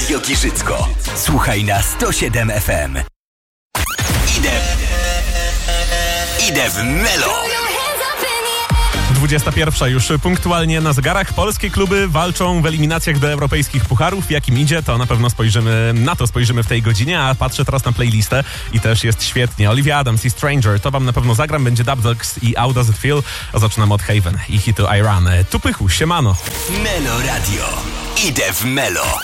Radio Giżycko. Słuchaj na 107 FM. Idę w Melo. 21 już punktualnie na zegarach. Polskie kluby walczą w eliminacjach do europejskich pucharów. Jak im idzie, to na pewno spojrzymy w tej godzinie, a patrzę teraz na playlistę i też jest świetnie. Olivia Adams i Stranger, to wam na pewno zagram. Będzie Dub Dogs i How Does It Feel, a zaczynamy od Haven i hitu I Run. Tu Pychu, siemano. Melo Radio. Idę w Melo.